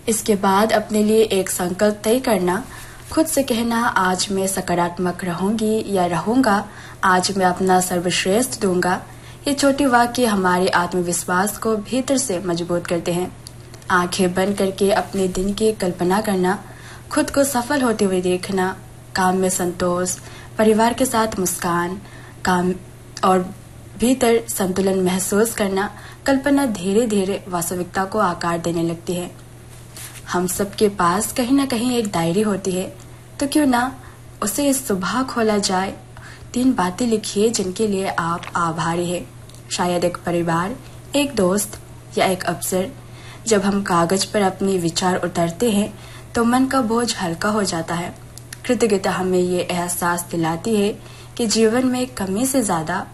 इसके बाद अपने लिए एक संकल्प तय करना, खुद से कहना आज मैं सकारात्मक रहूंगी या रहूंगा, आज मैं अपना सर्वश्रेष्ठ दूंगा। ये छोटे वाक्य हमारे आत्मविश्वास को भीतर से मजबूत करते हैं। आंखें बंद करके अपने दिन की कल्पना करना, खुद को सफल होते हुए देखना, काम में संतोष, परिवार के साथ मुस्कान, काम और भीतर संतुलन महसूस करना, कल्पना धीरे धीरे वास्तविकता को आकार देने लगती है। हम सबके पास कहीं ना कहीं एक डायरी होती है, तो क्यों ना उसे इस सुबह खोला जाए। 3 बातें लिखिए जिनके लिए आप आभारी हैं। शायद एक परिवार, एक दोस्त या एक अवसर। जब हम कागज पर अपने विचार उतारते हैं तो मन का बोझ हल्का हो जाता है। कृतज्ञता हमें ये एहसास दिलाती है कि जीवन में कमी से ज्यादा